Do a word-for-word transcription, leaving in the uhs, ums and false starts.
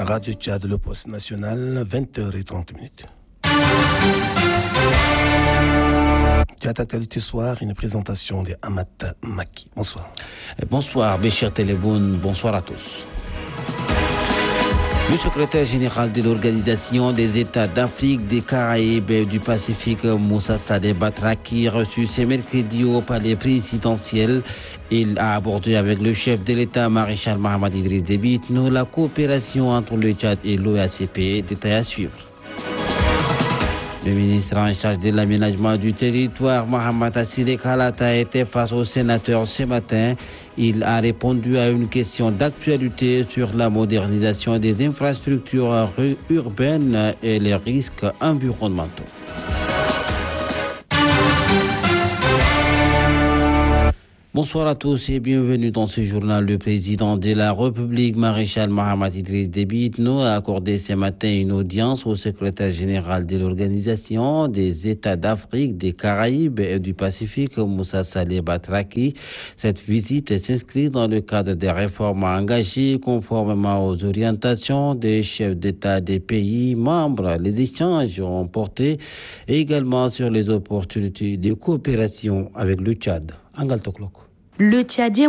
Radio Tchad, le poste national, vingt heures trente. Tchad Actualité Soir, une présentation de Amata Maki. Bonsoir. Bonsoir, Béchir Téléboun, bonsoir à tous. Le secrétaire général de l'Organisation des États d'Afrique, des Caraïbes et du Pacifique, Moussa Sadé Batraki, reçu ce mercredi au palais présidentiel. Il a abordé avec le chef de l'État, maréchal Mohamed Idriss Déby Itno, la coopération entre le Tchad et l'O A C P. Détail à suivre. Le ministre en charge de l'aménagement du territoire, Mohamed Assile Kalata, était face aux sénateurs ce matin. Il a répondu à une question d'actualité sur la modernisation des infrastructures urbaines et les risques environnementaux. Bonsoir à tous et bienvenue dans ce journal. Le président de la République, maréchal Mohamed Idriss Déby Itno, a accordé ce matin une audience au secrétaire général de l'Organisation des États d'Afrique, des Caraïbes et du Pacifique, Moussa Sadé Batraki. Cette visite s'inscrit dans le cadre des réformes engagées conformément aux orientations des chefs d'État des pays membres. Les échanges ont porté également sur les opportunités de coopération avec le Tchad. Le Tchadien